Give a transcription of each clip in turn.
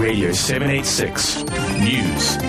Radio 786 News.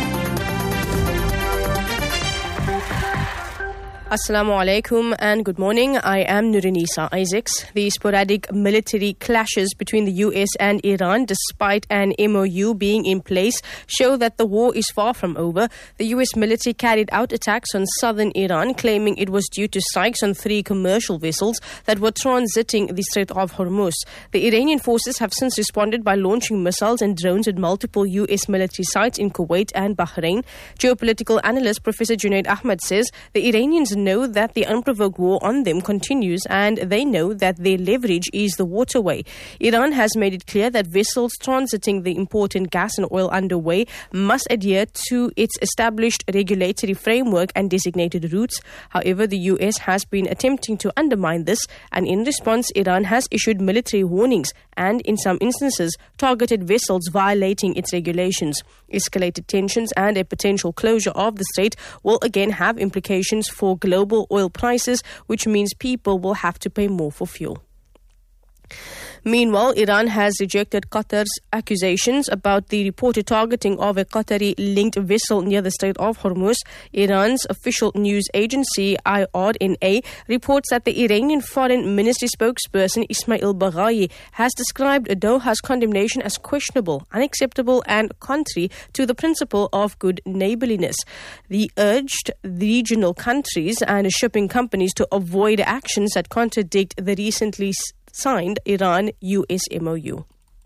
Assalamu alaikum and good morning. I am Nurinisa Isaacs. The sporadic military clashes between the US and Iran, despite an MOU being in place, show that the war is far from over. The US military carried out attacks on southern Iran, claiming it was due to strikes on 3 commercial vessels that were transiting the Strait of Hormuz. The Iranian forces have since responded by launching missiles and drones at multiple US military sites in Kuwait and Bahrain. Geopolitical analyst Professor Junaid Ahmed says the Iranians know that the unprovoked war on them continues, and they know that their leverage is the waterway. Iran has made it clear that vessels transiting the important gas and oil underway must adhere to its established regulatory framework and designated routes. However, the US has been attempting to undermine this, and in response, Iran has issued military warnings and, in some instances, targeted vessels violating its regulations. Escalated tensions and a potential closure of the strait will again have implications for global oil prices, which means people will have to pay more for fuel. Meanwhile, Iran has rejected Qatar's accusations about the reported targeting of a Qatari-linked vessel near the Strait of Hormuz. Iran's official news agency, IRNA, reports that the Iranian Foreign Ministry spokesperson, Ismail Baghai, has described Doha's condemnation as questionable, unacceptable and contrary to the principle of good neighborliness. They urged regional countries and shipping companies to avoid actions that contradict the recently signed Iran-US MOU.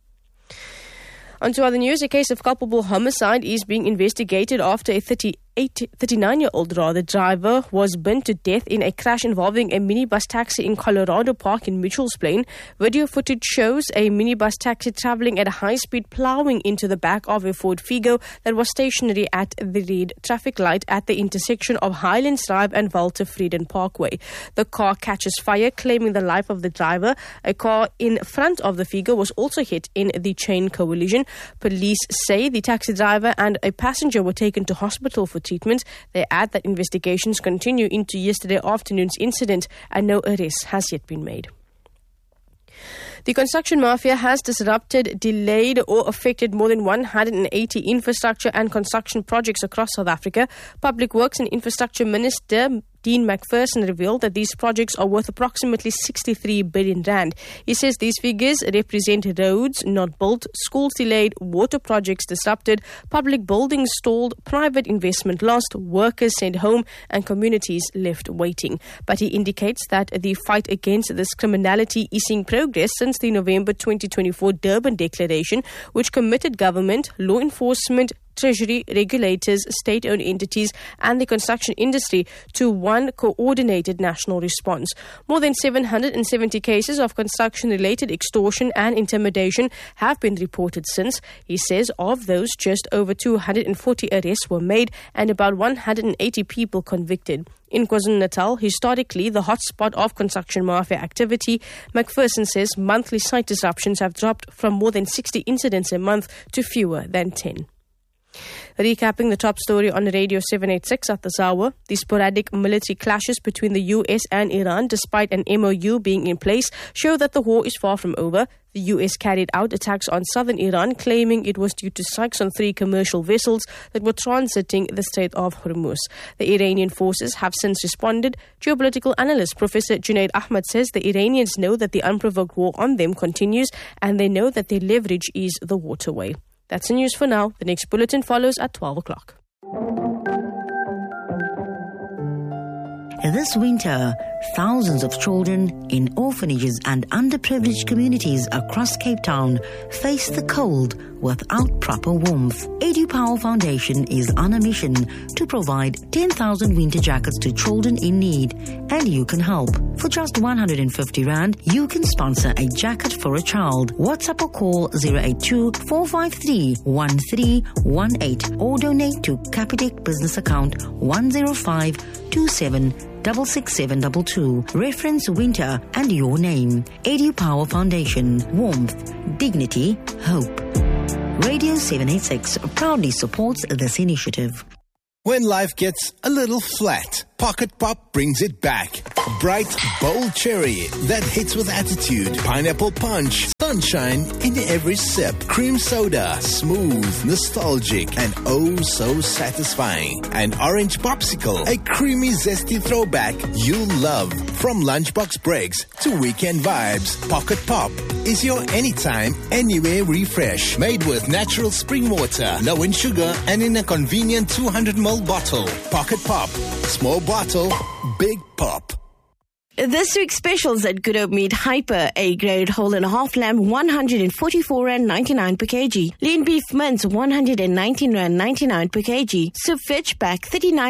On to other news, a case of culpable homicide is being investigated after a 39-year-old driver was burnt to death in a crash involving a minibus taxi in Colorado Park in Mitchell's Plain. Video footage shows a minibus taxi traveling at a high speed plowing into the back of a Ford Figo that was stationary at the red traffic light at the intersection of Highlands Drive and Walter Frieden Parkway. The car catches fire, claiming the life of the driver. A car in front of the Figo was also hit in the chain collision. Police say the taxi driver and a passenger were taken to hospital for treatment. They add that investigations continue into yesterday afternoon's incident and no arrest has yet been made. The construction mafia has disrupted, delayed or affected more than 180 infrastructure and construction projects across South Africa. Public Works and Infrastructure Minister Dean McPherson revealed that these projects are worth approximately 63 billion rand. He says these figures represent roads not built, schools delayed, water projects disrupted, public buildings stalled, private investment lost, workers sent home and communities left waiting. But he indicates that the fight against this criminality is seeing progress since the November 2024 Durban Declaration, which committed government, law enforcement, Treasury, regulators, state-owned entities and the construction industry to one coordinated national response. More than 770 cases of construction-related extortion and intimidation have been reported since. He says of those, just over 240 arrests were made and about 180 people convicted. In KwaZulu-Natal, historically the hotspot of construction mafia activity, McPherson says monthly site disruptions have dropped from more than 60 incidents a month to fewer than 10. Recapping the top story on Radio 786 at this hour, the sporadic military clashes between the US and Iran, despite an MOU being in place, show that the war is far from over. The US carried out attacks on southern Iran, claiming it was due to strikes on 3 commercial vessels that were transiting the Strait of Hormuz. The Iranian forces have since responded. Geopolitical analyst Professor Junaid Ahmed says the Iranians know that the unprovoked war on them continues, and they know that their leverage is the waterway. That's the news for now. The next bulletin follows at 12 o'clock. This winter, thousands of children in orphanages and underprivileged communities across Cape Town face the cold without proper warmth. EduPower Foundation is on a mission to provide 10,000 winter jackets to children in need, and you can help. For just 150 Rand, you can sponsor a jacket for a child. WhatsApp or call 082-453-1318 or donate to Capitec business account 10527666722. Reference winter and your name. EduPower Foundation. Warmth, dignity, hope. Radio 786 proudly supports this initiative. When life gets a little flat, Pocket Pop brings it back. Bright, bold cherry that hits with attitude. Pineapple punch, sunshine in every sip. Cream soda, smooth, nostalgic, and oh so satisfying. An orange popsicle, a creamy, zesty throwback you'll love. From lunchbox breaks to weekend vibes, Pocket Pop is your anytime, anywhere refresh. Made with natural spring water, low in sugar, and in a convenient 200ml bottle. Pocket Pop. Small bottle, big pop. This week's specials at Good Hope Meat: Hyper A-grade whole and a half lamb 144.99 per kg. Lean beef mince 119.99 per kg. Soup Fetch pack 39.